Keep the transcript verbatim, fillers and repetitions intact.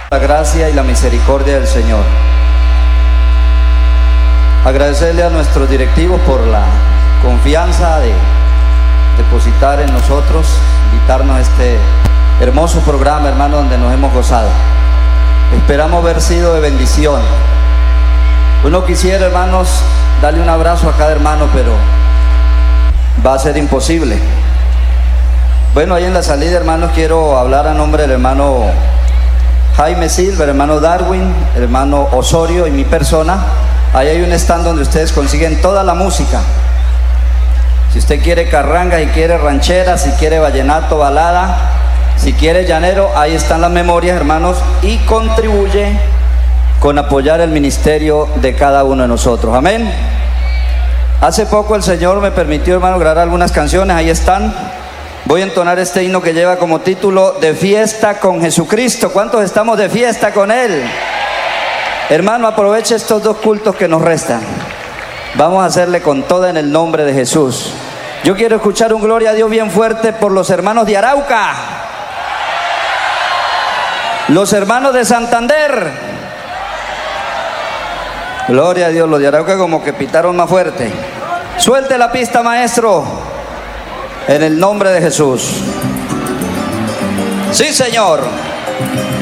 La gracia y la misericordia del Señor. Agradecerle a nuestros directivos por la confianza de depositar en nosotros, invitarnos a este hermoso programa, hermano, donde nos hemos gozado. Esperamos haber sido de bendición. Uno quisiera, hermanos, darle un abrazo a cada hermano, pero va a ser imposible. Bueno, ahí en la salida, hermanos, quiero hablar a nombre del hermano Jaime Silva, el hermano Darwin, el hermano Osorio y mi persona. Ahí hay un stand donde ustedes consiguen toda la música. Si usted quiere carranga, si quiere ranchera, si quiere vallenato, balada, si quiere llanero, ahí están las memorias, hermanos, y contribuye con apoyar el ministerio de cada uno de nosotros. Amén. Hace poco el Señor me permitió, hermano, grabar algunas canciones, ahí están. Voy a entonar este himno que lleva como título De fiesta con Jesucristo. ¿Cuántos estamos de fiesta con Él? Hermano, aproveche estos dos cultos que nos restan. Vamos a hacerle con toda en el nombre de Jesús. Yo quiero escuchar un gloria a Dios bien fuerte por los hermanos de Arauca, los hermanos de Santander. Gloria a Dios, los de Arauca como que pitaron más fuerte. Suelte la pista, maestro, en el nombre de Jesús. Sí, Señor.